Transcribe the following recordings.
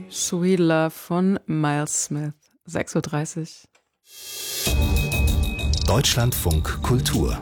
Sweet Love von Miles Smith, 6:30 Uhr. Deutschlandfunk Kultur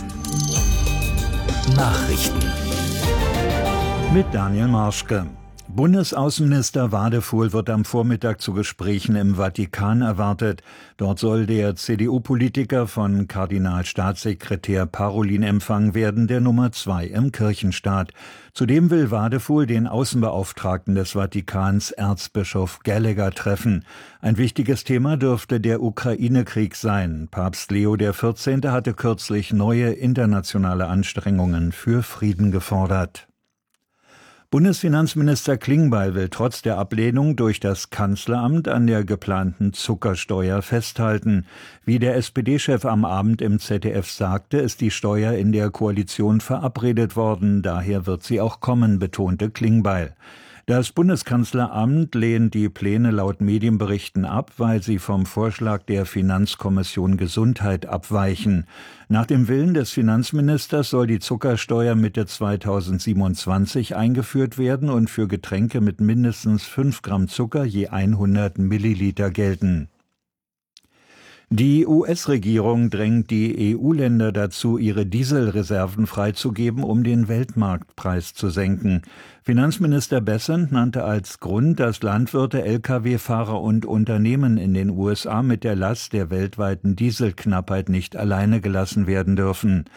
Nachrichten mit Daniel Marschke. Bundesaußenminister Wadefuhl wird am Vormittag zu Gesprächen im Vatikan erwartet. Dort soll der CDU-Politiker von Kardinalstaatssekretär Parolin empfangen werden, der Nummer 2 im Kirchenstaat. Zudem will Wadefuhl den Außenbeauftragten des Vatikans, Erzbischof Gallagher, treffen. Ein wichtiges Thema dürfte der Ukraine-Krieg sein. Papst Leo XIV. Hatte kürzlich neue internationale Anstrengungen für Frieden gefordert. Bundesfinanzminister Klingbeil will trotz der Ablehnung durch das Kanzleramt an der geplanten Zuckersteuer festhalten. Wie der SPD-Chef am Abend im ZDF sagte, ist die Steuer in der Koalition verabredet worden. Daher wird sie auch kommen, betonte Klingbeil. Das Bundeskanzleramt lehnt die Pläne laut Medienberichten ab, weil sie vom Vorschlag der Finanzkommission Gesundheit abweichen. Nach dem Willen des Finanzministers soll die Zuckersteuer Mitte 2027 eingeführt werden und für Getränke mit mindestens 5 Gramm Zucker je 100 Milliliter gelten. Die US-Regierung drängt die EU-Länder dazu, ihre Dieselreserven freizugeben, um den Weltmarktpreis zu senken. Finanzminister Bessent nannte als Grund, dass Landwirte, Lkw-Fahrer und Unternehmen in den USA mit der Last der weltweiten Dieselknappheit nicht alleine gelassen werden dürfen.